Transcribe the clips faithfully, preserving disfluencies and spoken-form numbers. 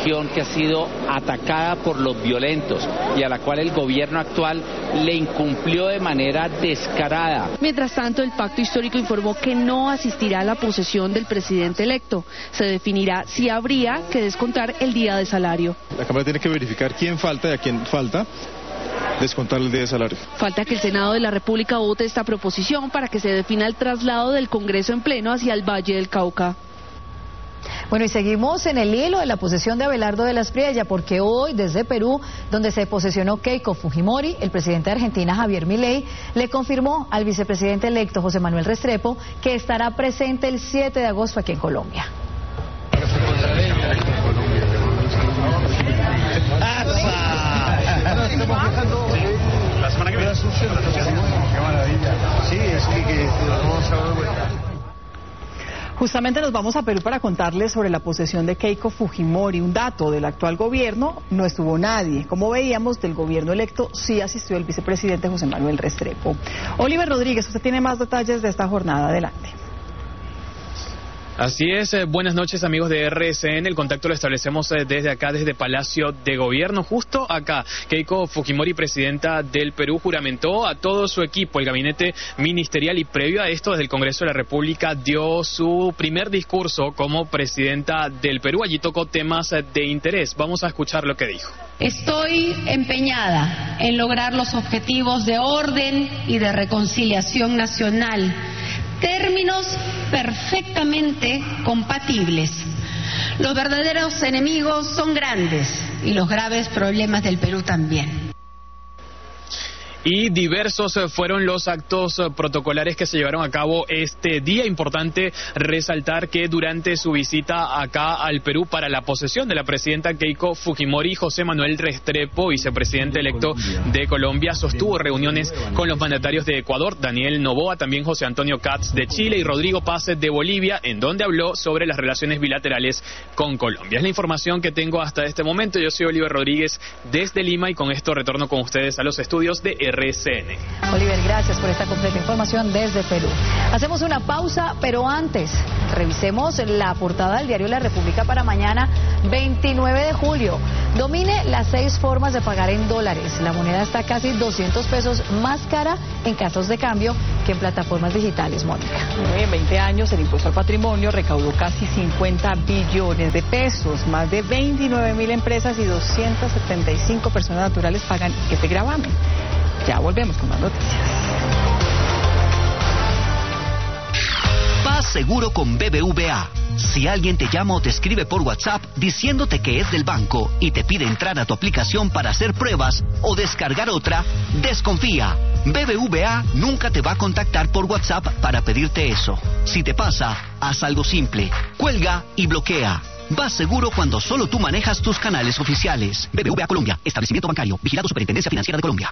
región que ha sido atacada por los violentos y a la cual el gobierno actual le incumplió de manera descarada. Mientras tanto, el Pacto Histórico informó que no asistirá a la posesión del presidente electo. Se definirá si habría que descontar el día de salario. La Cámara tiene que verificar quién falta y a quién falta, descontar el día de salario. Falta que el Senado de la República vote esta proposición para que se defina el traslado del Congreso en pleno hacia el Valle del Cauca. Bueno, y seguimos en el hilo de la posesión de Abelardo de la Espriella, porque hoy desde Perú, donde se posesionó Keiko Fujimori, el presidente de Argentina Javier Milei le confirmó al vicepresidente electo José Manuel Restrepo que estará presente el siete de agosto aquí en Colombia. La semana que viene. Qué maravilla. Sí, es que vamos a dar vuelta. Justamente nos vamos a Perú para contarles sobre la posesión de Keiko Fujimori. Un dato del actual gobierno, no estuvo nadie. Como veíamos, del gobierno electo sí asistió el vicepresidente José Manuel Restrepo. Oliver Rodríguez, usted tiene más detalles de esta jornada. Adelante. Así es, eh, buenas noches amigos de R C N, el contacto lo establecemos eh, desde acá, desde Palacio de Gobierno, justo acá. Keiko Fujimori, presidenta del Perú, juramentó a todo su equipo, el gabinete ministerial, y previo a esto, desde el Congreso de la República, dio su primer discurso como presidenta del Perú. Allí tocó temas eh, de interés. Vamos a escuchar lo que dijo. Estoy empeñada en lograr los objetivos de orden y de reconciliación nacional, términos perfectamente compatibles. Los verdaderos enemigos son grandes y los graves problemas del Perú también. Y diversos fueron los actos protocolares que se llevaron a cabo este día. Importante resaltar que durante su visita acá al Perú para la posesión de la presidenta Keiko Fujimori, José Manuel Restrepo, vicepresidente electo de Colombia, sostuvo reuniones con los mandatarios de Ecuador, Daniel Noboa, también José Antonio Katz de Chile y Rodrigo Paz de Bolivia, en donde habló sobre las relaciones bilaterales con Colombia. Es la información que tengo hasta este momento. Yo soy Oliver Rodríguez desde Lima y con esto retorno con ustedes a los estudios de R C N. Oliver, gracias por esta completa información desde Perú. Hacemos una pausa, pero antes revisemos la portada del diario La República para mañana veintinueve de julio. Domine las seis formas de pagar en dólares. La moneda está casi doscientos pesos más cara en casos de cambio que en plataformas digitales, Mónica. En veinte años el impuesto al patrimonio recaudó casi cincuenta billones de pesos. Más de veintinueve mil empresas y doscientas setenta y cinco personas naturales pagan este gravamen. Ya volvemos con más noticias. Paz seguro con B B V A. Si alguien te llama o te escribe por WhatsApp diciéndote que es del banco y te pide entrar a tu aplicación para hacer pruebas o descargar otra, desconfía. B B V A nunca te va a contactar por WhatsApp para pedirte eso. Si te pasa, haz algo simple. Cuelga y bloquea. Vas seguro cuando solo tú manejas tus canales oficiales. B B V A Colombia, establecimiento bancario, vigilado Superintendencia Financiera de Colombia.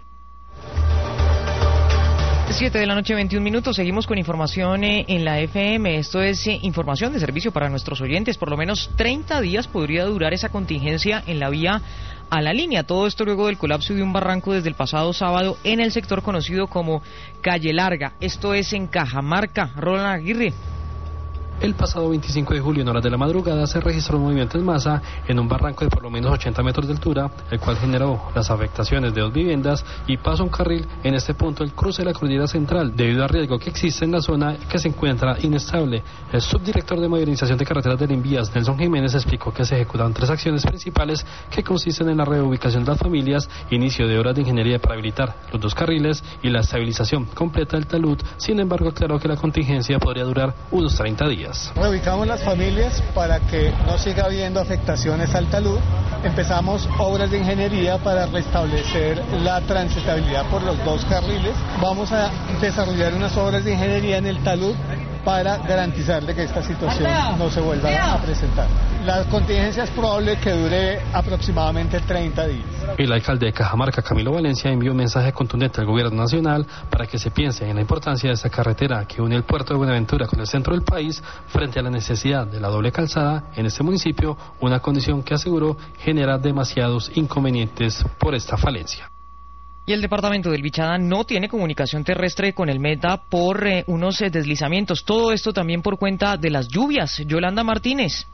siete de la noche, veintiún minutos. Seguimos con información eh, en la F M. Esto es eh, información de servicio para nuestros oyentes. Por lo menos treinta días podría durar esa contingencia en la vía a la línea. Todo esto luego del colapso de un barranco desde el pasado sábado en el sector conocido como Calle Larga. Esto es en Cajamarca. Roland Aguirre. El pasado veinticinco de julio, en horas de la madrugada, se registró un movimiento en masa en un barranco de por lo menos ochenta metros de altura, el cual generó las afectaciones de dos viviendas y paso un carril en este punto el cruce de la cordillera central, debido al riesgo que existe en la zona que se encuentra inestable. El subdirector de modernización de carreteras del Invías, Nelson Jiménez, explicó que se ejecutan tres acciones principales que consisten en la reubicación de las familias, inicio de obras de ingeniería para habilitar los dos carriles y la estabilización completa del talud. Sin embargo, aclaró que la contingencia podría durar unos treinta días. Reubicamos las familias para que no siga habiendo afectaciones al talud. Empezamos obras de ingeniería para restablecer la transitabilidad por los dos carriles. Vamos a desarrollar unas obras de ingeniería en el talud para garantizarle que esta situación no se vuelva a presentar. La contingencia es probable que dure aproximadamente treinta días. El alcalde de Cajamarca, Camilo Valencia, envió un mensaje contundente al gobierno nacional para que se piense en la importancia de esta carretera que une el puerto de Buenaventura con el centro del país frente a la necesidad de la doble calzada en este municipio, una condición que aseguró genera demasiados inconvenientes por esta falencia. Y el departamento del Bichada no tiene comunicación terrestre con el Meta por eh, unos eh, deslizamientos. Todo esto también por cuenta de las lluvias. Yolanda Martínez.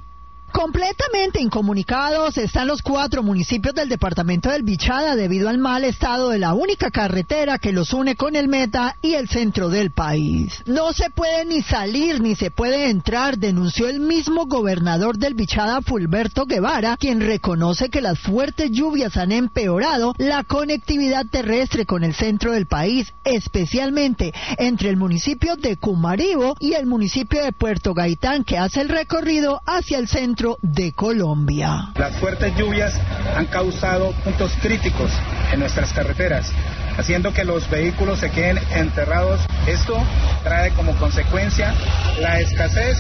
Completamente incomunicados están los cuatro municipios del departamento del Bichada debido al mal estado de la única carretera que los une con el Meta y el centro del país. No se puede ni salir ni se puede entrar, denunció el mismo gobernador del Bichada, Fulberto Guevara, quien reconoce que las fuertes lluvias han empeorado la conectividad terrestre con el centro del país, especialmente entre el municipio de Cumaribo y el municipio de Puerto Gaitán, que hace el recorrido hacia el centro de Colombia. Las fuertes lluvias han causado puntos críticos en nuestras carreteras, haciendo que los vehículos se queden enterrados. Esto trae como consecuencia la escasez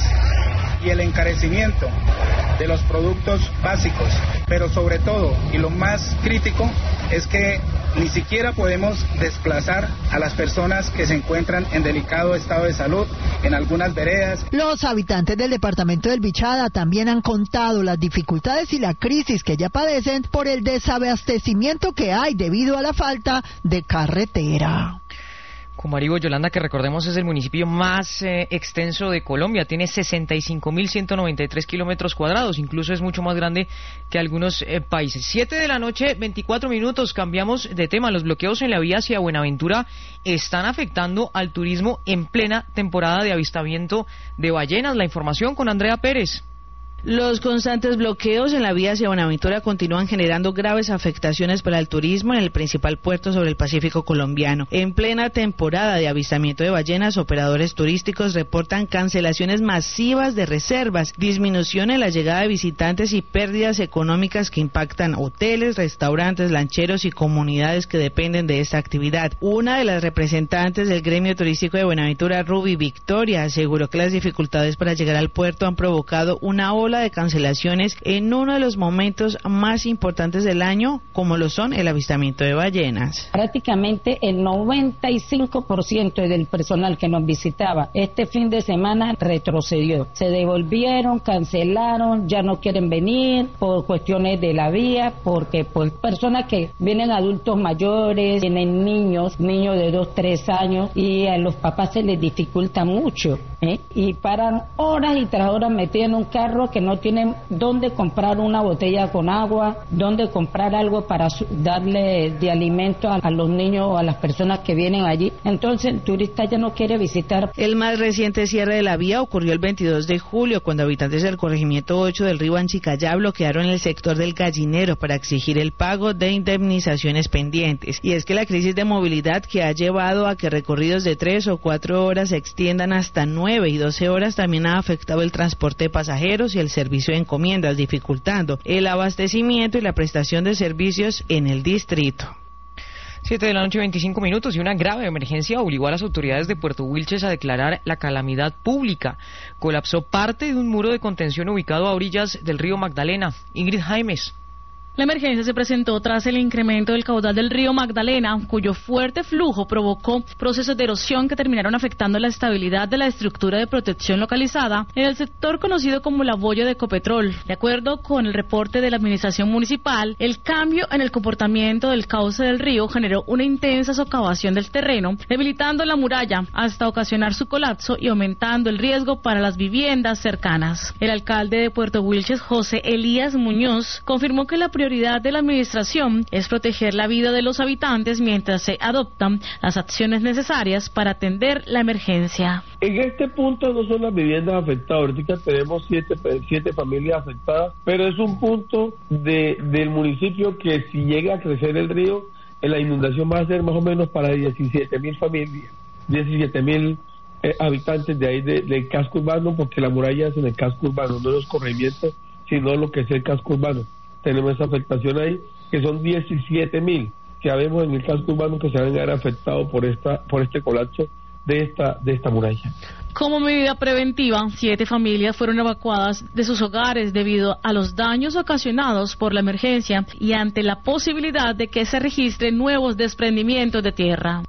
y el encarecimiento de los productos básicos, pero sobre todo, y lo más crítico, es que ni siquiera podemos desplazar a las personas que se encuentran en delicado estado de salud en algunas veredas. Los habitantes del departamento del Bichada también han contado las dificultades y la crisis que ya padecen por el desabastecimiento que hay debido a la falta de carretera. Cumaribo, Yolanda, que recordemos es el municipio más eh, extenso de Colombia, tiene sesenta y cinco mil ciento noventa y tres kilómetros cuadrados, incluso es mucho más grande que algunos eh, países. Siete de la noche, veinticuatro minutos, cambiamos de tema. Los bloqueos en la vía hacia Buenaventura están afectando al turismo en plena temporada de avistamiento de ballenas. La información con Andrea Pérez. Los constantes bloqueos en la vía hacia Buenaventura continúan generando graves afectaciones para el turismo en el principal puerto sobre el Pacífico colombiano. En plena temporada de avistamiento de ballenas, operadores turísticos reportan cancelaciones masivas de reservas, disminución en la llegada de visitantes y pérdidas económicas que impactan hoteles, restaurantes, lancheros y comunidades que dependen de esta actividad. Una de las representantes del gremio turístico de Buenaventura, Ruby Victoria, aseguró que las dificultades para llegar al puerto han provocado una ola de cancelaciones en uno de los momentos más importantes del año, como lo son el avistamiento de ballenas. Prácticamente el noventa y cinco por ciento del personal que nos visitaba este fin de semana retrocedió. Se devolvieron, cancelaron, ya no quieren venir por cuestiones de la vía, porque pues personas que vienen adultos mayores, vienen niños, niños de dos, tres años, y a los papás se les dificulta mucho, ¿eh? Y paran horas y tras horas metidos en un carro que no tienen dónde comprar una botella con agua, dónde comprar algo para darle de alimento a, a los niños o a las personas que vienen allí. Entonces el turista ya no quiere visitar. El más reciente cierre de la vía ocurrió el veintidós de julio, cuando habitantes del corregimiento ocho del río Anchicayá bloquearon el sector del Gallinero para exigir el pago de indemnizaciones pendientes. Y es que la crisis de movilidad, que ha llevado a que recorridos de tres o cuatro horas se extiendan hasta nueve y doce horas, también ha afectado el transporte de pasajeros y el servicio de encomiendas, dificultando el abastecimiento y la prestación de servicios en el distrito. Siete de la noche, veinticinco minutos, y una grave emergencia obligó a las autoridades de Puerto Wilches a declarar la calamidad pública. Colapsó parte de un muro de contención ubicado a orillas del río Magdalena. Ingrid Jaimes. La emergencia se presentó tras el incremento del caudal del río Magdalena, cuyo fuerte flujo provocó procesos de erosión que terminaron afectando la estabilidad de la estructura de protección localizada en el sector conocido como la boya de Ecopetrol. De acuerdo con el reporte de la administración municipal, el cambio en el comportamiento del cauce del río generó una intensa socavación del terreno, debilitando la muralla hasta ocasionar su colapso y aumentando el riesgo para las viviendas cercanas. El alcalde de Puerto Wilches, José Elías Muñoz, confirmó que la prioridad de la administración es proteger la vida de los habitantes mientras se adoptan las acciones necesarias para atender la emergencia. En este punto no son las viviendas afectadas, ahorita tenemos siete, siete familias afectadas, pero es un punto de, del municipio que si llega a crecer el río, la inundación va a ser más o menos para diecisiete mil familias, diecisiete mil eh, habitantes de ahí de, del casco urbano, porque la muralla es en el casco urbano, no los corregimientos, sino lo que es el casco urbano. Tenemos esa afectación ahí, que son diecisiete mil que habemos en el casco urbano que se van a ver afectados por esta por este colapso de esta de esta muralla. Como medida preventiva, siete familias fueron evacuadas de sus hogares debido a los daños ocasionados por la emergencia y ante la posibilidad de que se registren nuevos desprendimientos de tierra.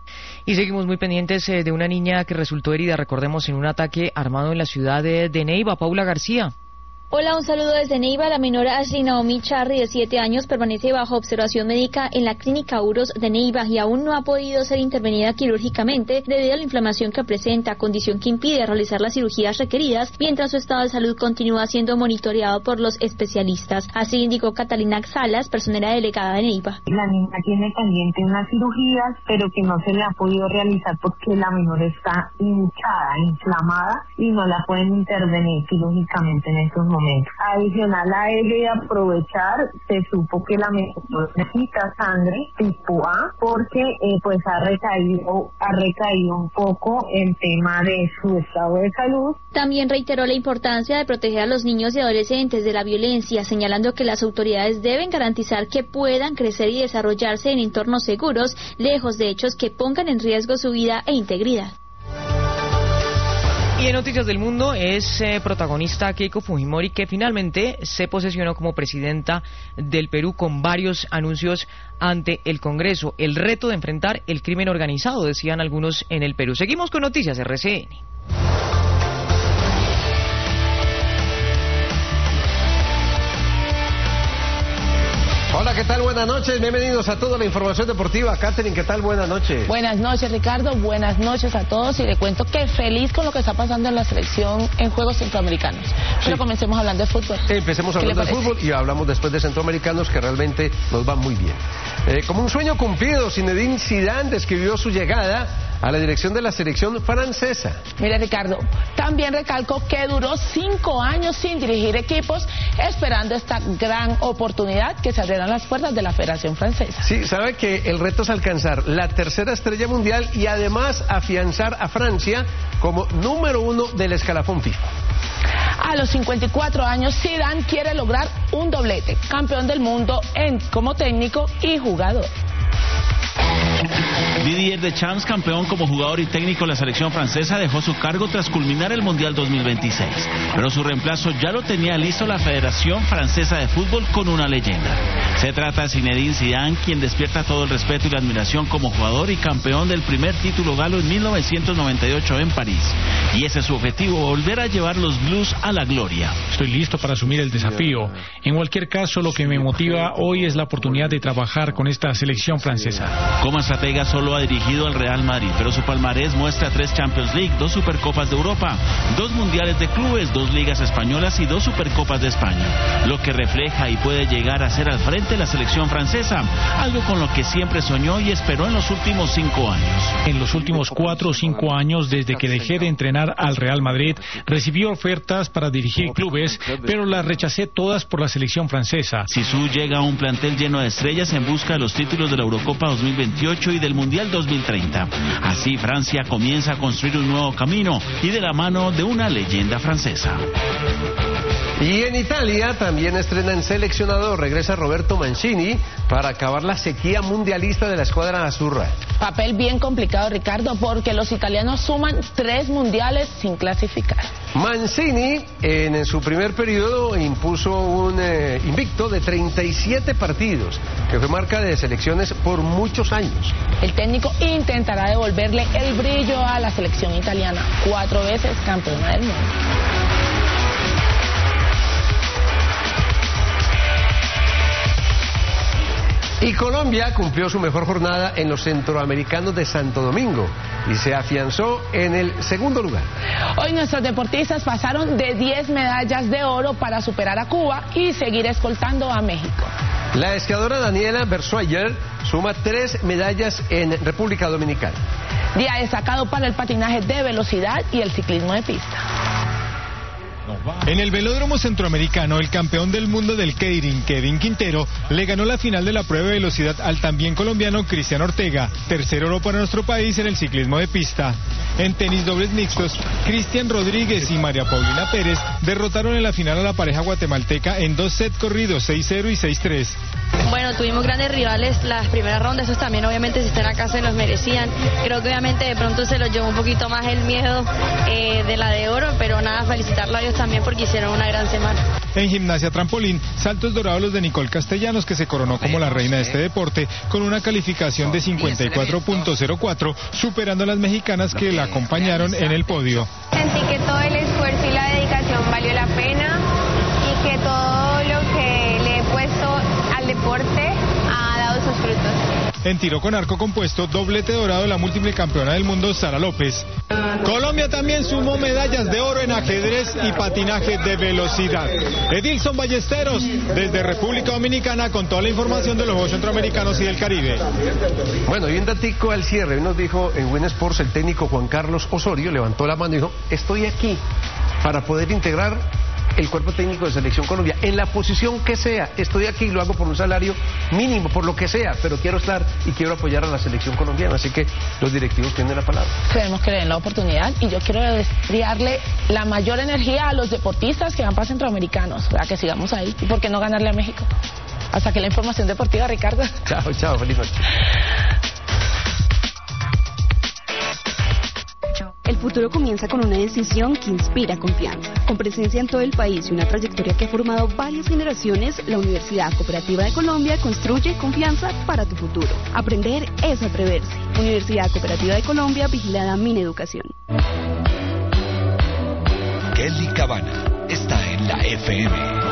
Y seguimos muy pendientes eh, de una niña que resultó herida, recordemos, en un ataque armado en la ciudad de, de Neiva. Paula García. Hola, un saludo desde Neiva. La menor Ashley Naomi Charry, de siete años, permanece bajo observación médica en la clínica Uros de Neiva y aún no ha podido ser intervenida quirúrgicamente debido a la inflamación que presenta, condición que impide realizar las cirugías requeridas, mientras su estado de salud continúa siendo monitoreado por los especialistas. Así indicó Catalina Salas, personera delegada de Neiva. La niña tiene pendiente unas cirugías, pero que no se le ha podido realizar porque la menor está hinchada, inflamada y no la pueden intervenir quirúrgicamente en estos momentos. Adicional a ello y aprovechar, se supo que la menor necesita sangre tipo A porque eh, pues ha recaído, ha recaído un poco en tema de su estado de salud. También reiteró la importancia de proteger a los niños y adolescentes de la violencia, señalando que las autoridades deben garantizar que puedan crecer y desarrollarse en entornos seguros, lejos de hechos que pongan en riesgo su vida e integridad. Y en Noticias del Mundo es eh, protagonista Keiko Fujimori, que finalmente se posesionó como presidenta del Perú con varios anuncios ante el Congreso. El reto de enfrentar el crimen organizado, decían algunos en el Perú. Seguimos con Noticias R C N. Hola, ¿qué tal? Buenas noches, bienvenidos a toda la información deportiva. Catherine, ¿qué tal? Buenas noches. Buenas noches, Ricardo, buenas noches a todos y le cuento que feliz con lo que está pasando en la selección en Juegos Centroamericanos. Pero sí, comencemos hablando de fútbol. Sí, empecemos hablando de fútbol y hablamos después de Centroamericanos, que realmente nos va muy bien. Eh, como un sueño cumplido, Zinedine Zidane describió su llegada a la dirección de la selección francesa. Mire, Ricardo, también recalco que duró cinco años sin dirigir equipos, esperando esta gran oportunidad que se abrieron las puertas de la Federación Francesa. Sí, sabe que el reto es alcanzar la tercera estrella mundial y además afianzar a Francia como número uno del escalafón FIFA. A los cincuenta y cuatro años, Zidane quiere lograr un doblete, campeón del mundo en, como técnico y jugador. Didier Deschamps, campeón como jugador y técnico de la selección francesa, dejó su cargo tras culminar el Mundial dos mil veintiséis. Pero su reemplazo ya lo tenía listo la Federación Francesa de Fútbol con una leyenda. Se trata de Zinedine Zidane, quien despierta todo el respeto y la admiración como jugador y campeón del primer título galo en mil novecientos noventa y ocho en París. Y ese es su objetivo, volver a llevar los Blues a la gloria. Estoy listo para asumir el desafío. En cualquier caso, lo que me motiva hoy es la oportunidad de trabajar con esta selección francesa. Como estratega solo ha dirigido al Real Madrid, pero su palmarés muestra tres Champions League, dos Supercopas de Europa, dos Mundiales de Clubes, dos Ligas Españolas y dos Supercopas de España, lo que refleja y puede llegar a ser al frente la selección francesa, algo con lo que siempre soñó y esperó en los últimos cinco años. En los últimos cuatro o cinco años, desde que dejé de entrenar al Real Madrid, recibí ofertas para dirigir clubes, pero las rechacé todas por la selección francesa. Zizou llega a un plantel lleno de estrellas en busca de los títulos de la Eurocopa dos mil veintiocho y del Mundial dos mil treinta. Así Francia comienza a construir un nuevo camino y de la mano de una leyenda francesa. Y en Italia también estrena en seleccionador, regresa Roberto Mancini para acabar la sequía mundialista de la escuadra azzurra. Papel bien complicado, Ricardo, porque los italianos suman tres mundiales sin clasificar. Mancini en su primer periodo impuso un eh, invicto de treinta y siete partidos, que fue marca de selecciones por muchos años. El técnico intentará devolverle el brillo a la selección italiana, cuatro veces campeona del mundo. Y Colombia cumplió su mejor jornada en los Centroamericanos de Santo Domingo y se afianzó en el segundo lugar. Hoy nuestros deportistas pasaron de diez medallas de oro para superar a Cuba y seguir escoltando a México. La esquiadora Daniela Bersuayer suma tres medallas en República Dominicana. Día destacado para el patinaje de velocidad y el ciclismo de pista. En el velódromo centroamericano, el campeón del mundo del Keirin, Kevin Quintero, le ganó la final de la prueba de velocidad al también colombiano Cristian Ortega, tercer oro para nuestro país en el ciclismo de pista. En tenis dobles mixtos, Cristian Rodríguez y María Paulina Pérez derrotaron en la final a la pareja guatemalteca en dos sets corridos, seis cero y seis tres. Bueno, tuvimos grandes rivales las primeras rondas, esos también obviamente si están acá se los merecían. Creo que obviamente de pronto se los llevó un poquito más el miedo eh, de la de oro, pero nada, felicitarlo a ellos también porque hicieron una gran semana. En gimnasia trampolín, saltos dorados los de Nicole Castellanos, que se coronó como la reina de este deporte con una calificación de cincuenta y cuatro punto cero cuatro, superando a las mexicanas que la acompañaron en el podio. Sentí que todo el esfuerzo y la dedicación valió la pena que todo lo que le he puesto al deporte ha dado sus frutos. En tiro con arco compuesto, doblete dorado la múltiple campeona del mundo Sara López. Colombia también sumó medallas de oro en ajedrez y patinaje de velocidad. Edilson Ballesteros, desde República Dominicana, con toda la información de los Juegos Centroamericanos y del Caribe. Bueno, y un datico al cierre, nos dijo en Win Sports el técnico Juan Carlos Osorio, levantó la mano y dijo, estoy aquí para poder integrar el cuerpo técnico de Selección Colombia, en la posición que sea. Estoy aquí y lo hago por un salario mínimo, por lo que sea, pero quiero estar y quiero apoyar a la Selección Colombiana, así que los directivos tienen la palabra. Creemos que le den la oportunidad y yo quiero desviarle la mayor energía a los deportistas que van para centroamericanos, para que sigamos ahí. ¿Y por qué no ganarle a México? Hasta aquí la información deportiva, Ricardo. Chao, chao, feliz noche. El futuro comienza con una decisión que inspira confianza. Con presencia en todo el país y una trayectoria que ha formado varias generaciones, la Universidad Cooperativa de Colombia construye confianza para tu futuro. Aprender es atreverse. Universidad Cooperativa de Colombia, vigilada Mineducación. Kelly Cabana está en la F M.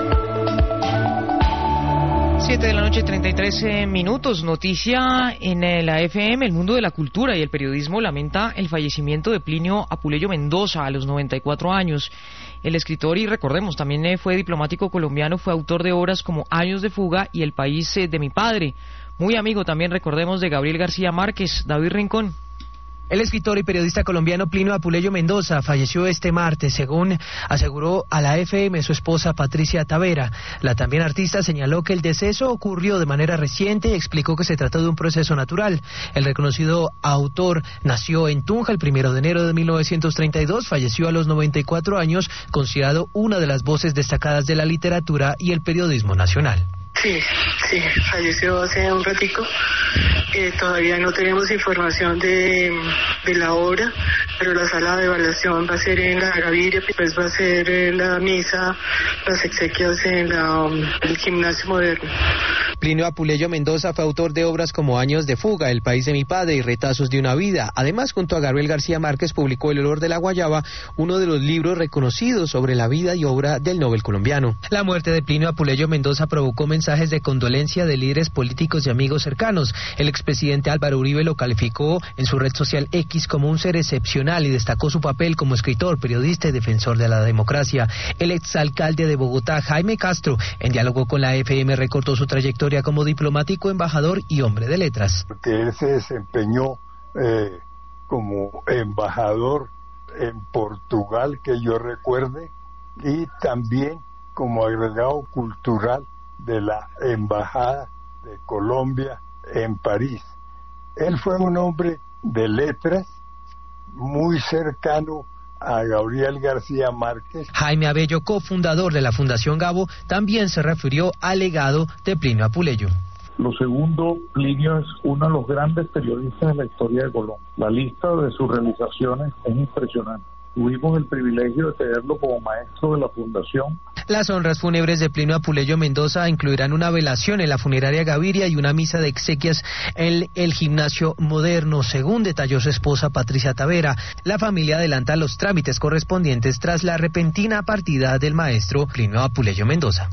siete de la noche, treinta y tres minutos. Noticia en la F M. El mundo de la cultura y el periodismo lamenta el fallecimiento de Plinio Apuleyo Mendoza a los noventa y cuatro años. El escritor, y recordemos, también fue diplomático colombiano, fue autor de obras como Años de fuga y El país de mi padre. Muy amigo también, recordemos, de Gabriel García Márquez. David Rincón. El escritor y periodista colombiano Plinio Apuleyo Mendoza falleció este martes, según aseguró a la F M su esposa Patricia Tavera. La también artista señaló que el deceso ocurrió de manera reciente y explicó que se trató de un proceso natural. El reconocido autor nació en Tunja el primero de enero de mil novecientos treinta y dos, falleció a los noventa y cuatro años, considerado una de las voces destacadas de la literatura y el periodismo nacional. Sí, sí, falleció hace un ratico. Eh, todavía no tenemos información de, de la obra, pero la sala de evaluación va a ser en la Gaviria, pues va a ser en la misa, las exequias en la, um, el gimnasio moderno. Plinio Apuleyo Mendoza fue autor de obras como Años de fuga, El país de mi padre y Retazos de una vida. Además, junto a Gabriel García Márquez, publicó El olor de la guayaba, uno de los libros reconocidos sobre la vida y obra del Nobel colombiano. La muerte de Plinio Apuleyo Mendoza provocó mensajes de condolencia de líderes políticos y amigos cercanos. El expresidente Álvaro Uribe lo calificó en su red social X como un ser excepcional y destacó su papel como escritor, periodista y defensor de la democracia. El exalcalde de Bogotá, Jaime Castro, en diálogo con la F M, recordó su trayectoria como diplomático, embajador y hombre de letras. Que él se desempeñó eh, como embajador en Portugal, que yo recuerde, y también como agregado cultural de la Embajada de Colombia en París. Él fue un hombre de letras muy cercano a Gabriel García Márquez. Jaime Abello, cofundador de la Fundación Gabo, también se refirió al legado de Plinio Apuleyo. Lo segundo, Plinio es uno de los grandes periodistas de la historia de Colombia. La lista de sus realizaciones es impresionante. Tuvimos el privilegio de tenerlo como maestro de la fundación. Las honras fúnebres de Plinio Apuleyo Mendoza incluirán una velación en la funeraria Gaviria y una misa de exequias en el gimnasio moderno, según detalló su esposa Patricia Tavera. La familia adelanta los trámites correspondientes tras la repentina partida del maestro Plinio Apuleyo Mendoza.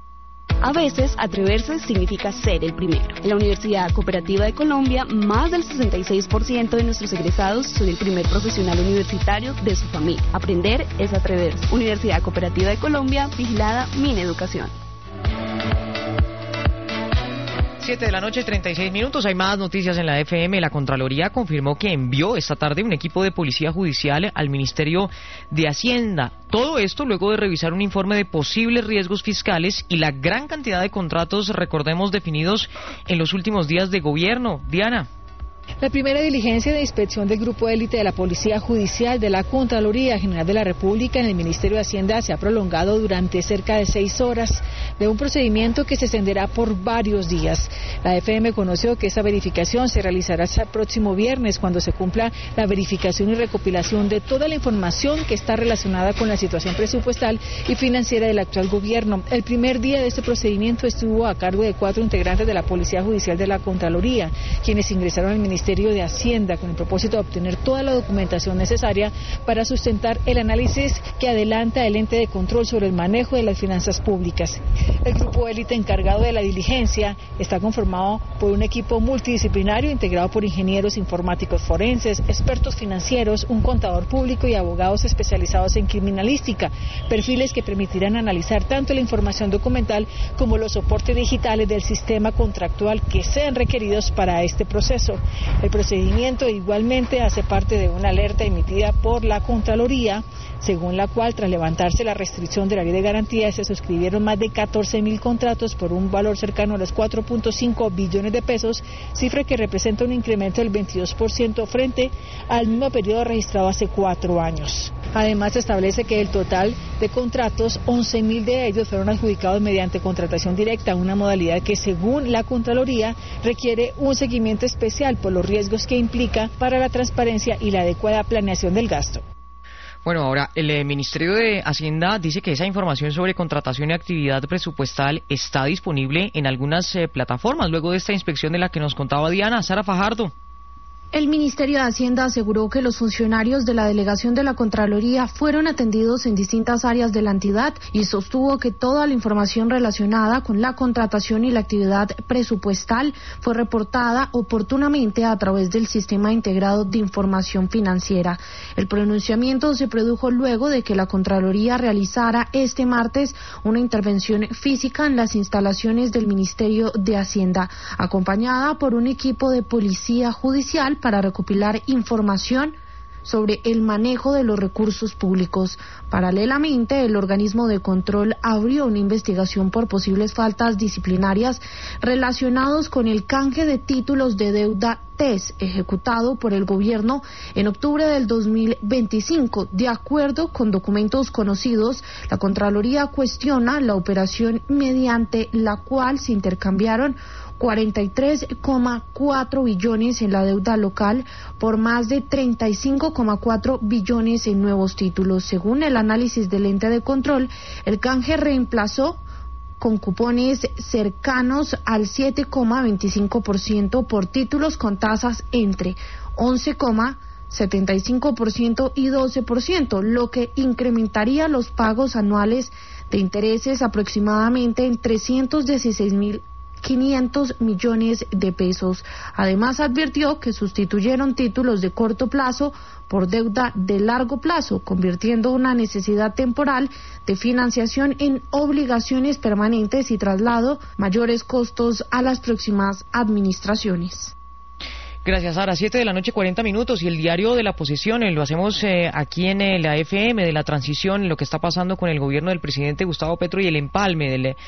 A veces, atreverse significa ser el primero. En la Universidad Cooperativa de Colombia, más del sesenta y seis por ciento de nuestros egresados son el primer profesional universitario de su familia. Aprender es atreverse. Universidad Cooperativa de Colombia, vigilada Mineducación. siete de la noche, treinta y seis minutos. Hay más noticias en la F M. La Contraloría confirmó que envió esta tarde un equipo de policía judicial al Ministerio de Hacienda. Todo esto luego de revisar un informe de posibles riesgos fiscales y la gran cantidad de contratos, recordemos, definidos en los últimos días de gobierno. Diana. La primera diligencia de inspección del Grupo Élite de la Policía Judicial de la Contraloría General de la República en el Ministerio de Hacienda se ha prolongado durante cerca de seis horas de un procedimiento que se extenderá por varios días. La F M conoció que esta verificación se realizará hasta el próximo viernes, cuando se cumpla la verificación y recopilación de toda la información que está relacionada con la situación presupuestal y financiera del actual gobierno. El primer día de este procedimiento estuvo a cargo de cuatro integrantes de la Policía Judicial de la Contraloría, quienes ingresaron al Ministerio Ministerio de Hacienda con el propósito de obtener toda la documentación necesaria para sustentar el análisis que adelanta el ente de control sobre el manejo de las finanzas públicas. El grupo élite encargado de la diligencia está conformado por un equipo multidisciplinario integrado por ingenieros informáticos forenses, expertos financieros, un contador público y abogados especializados en criminalística, perfiles que permitirán analizar tanto la información documental como los soportes digitales del sistema contractual que sean requeridos para este proceso. El procedimiento igualmente hace parte de una alerta emitida por la Contraloría, según la cual, tras levantarse la restricción de la ley de garantías, se suscribieron más de catorce mil contratos por un valor cercano a los cuatro punto cinco billones de pesos, cifra que representa un incremento del veintidós por ciento frente al mismo periodo registrado hace cuatro años. Además, se establece que el total de contratos, once mil de ellos fueron adjudicados mediante contratación directa, una modalidad que, según la Contraloría, requiere un seguimiento especial por los riesgos que implica para la transparencia y la adecuada planeación del gasto. Bueno, ahora el eh, Ministerio de Hacienda dice que esa información sobre contratación y actividad presupuestal está disponible en algunas eh, plataformas luego de esta inspección de la que nos contaba Diana. Sara Fajardo. El Ministerio de Hacienda aseguró que los funcionarios de la delegación de la Contraloría fueron atendidos en distintas áreas de la entidad y sostuvo que toda la información relacionada con la contratación y la actividad presupuestal fue reportada oportunamente a través del Sistema Integrado de Información Financiera. El pronunciamiento se produjo luego de que la Contraloría realizara este martes una intervención física en las instalaciones del Ministerio de Hacienda, acompañada por un equipo de policía judicial para recopilar información sobre el manejo de los recursos públicos. Paralelamente, el organismo de control abrió una investigación por posibles faltas disciplinarias relacionados con el canje de títulos de deuda T E S ejecutado por el gobierno en octubre del dos mil veinticinco. De acuerdo con documentos conocidos, la Contraloría cuestiona la operación mediante la cual se intercambiaron cuarenta y tres coma cuatro billones en la deuda local por más de treinta y cinco coma cuatro billones en nuevos títulos. Según el análisis del ente de control, el canje reemplazó con cupones cercanos al siete coma veinticinco por ciento por títulos con tasas entre once coma setenta y cinco por ciento y doce por ciento, lo que incrementaría los pagos anuales de intereses aproximadamente en trescientos dieciséis mil quinientos millones de pesos. Además, advirtió que sustituyeron títulos de corto plazo por deuda de largo plazo, convirtiendo una necesidad temporal de financiación en obligaciones permanentes y traslado mayores costos a las próximas administraciones. Gracias, Sara. Siete de la noche, cuarenta minutos, y el diario de la oposición, eh, lo hacemos eh, aquí en eh, la F M de la transición, lo que está pasando con el gobierno del presidente Gustavo Petro y el empalme del